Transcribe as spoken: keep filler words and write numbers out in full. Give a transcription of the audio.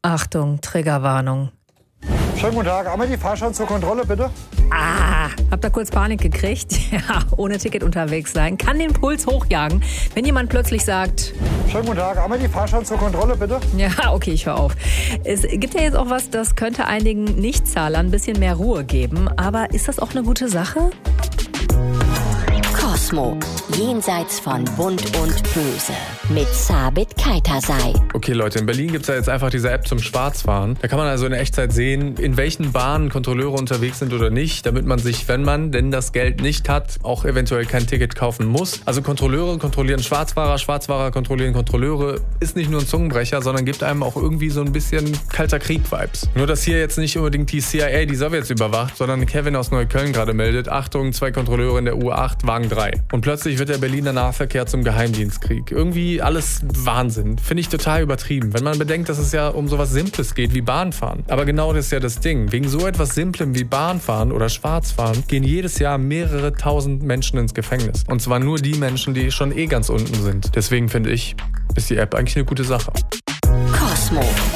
Achtung, Triggerwarnung. Schönen guten Tag. Einmal die Fahrschein zur Kontrolle, bitte. Ah, hab da kurz Panik gekriegt. Ja, ohne Ticket unterwegs sein. Kann den Puls hochjagen, wenn jemand plötzlich sagt... Schönen guten Tag. Einmal die Fahrschein zur Kontrolle, bitte. Ja, okay, ich höre auf. Es gibt ja jetzt auch was, das könnte einigen Nichtzahlern ein bisschen mehr Ruhe geben. Aber ist das auch eine gute Sache? Cosmo, jenseits von Bunt und Böse, mit Sabit Kaitasay. Okay Leute, in Berlin gibt es ja jetzt einfach diese App zum Schwarzfahren. Da kann man also in Echtzeit sehen, in welchen Bahnen Kontrolleure unterwegs sind oder nicht, damit man sich, wenn man denn das Geld nicht hat, auch eventuell kein Ticket kaufen muss. Also Kontrolleure kontrollieren Schwarzfahrer, Schwarzfahrer kontrollieren Kontrolleure. Ist nicht nur ein Zungenbrecher, sondern gibt einem auch irgendwie so ein bisschen kalter Krieg-Vibes. Nur, dass hier jetzt nicht unbedingt die C I A die Sowjets überwacht, sondern Kevin aus Neukölln gerade meldet, Achtung, zwei Kontrolleure in der U acht, Wagen drei. Und plötzlich wird der Berliner Nahverkehr zum Geheimdienstkrieg. Irgendwie alles Wahnsinn. Finde ich total übertrieben, wenn man bedenkt, dass es ja um sowas Simples geht wie Bahnfahren. Aber genau das ist ja das Ding. Wegen so etwas Simplem wie Bahnfahren oder Schwarzfahren gehen jedes Jahr mehrere tausend Menschen ins Gefängnis. Und zwar nur die Menschen, die schon eh ganz unten sind. Deswegen finde ich, ist die App eigentlich eine gute Sache. Cosmo.